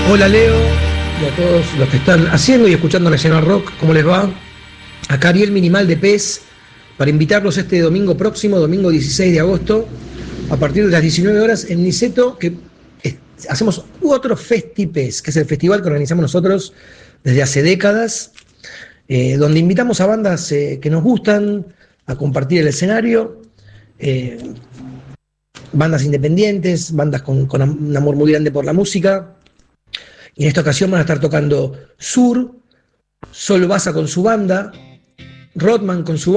Hola Leo y a todos los que están haciendo y escuchando Nacional Rock, ¿cómo les va? Acá Ariel Minimal de PES para invitarlos este domingo próximo, domingo 16 de agosto, a partir de las 19 horas en Niceto, que hacemos otro FestiPES, que es el festival que organizamos nosotros desde hace décadas, donde invitamos a bandas que nos gustan a compartir el escenario, bandas independientes, bandas con un amor muy grande por la música. Y en esta ocasión van a estar tocando Sur, Sol Baza con su banda, Rodman con su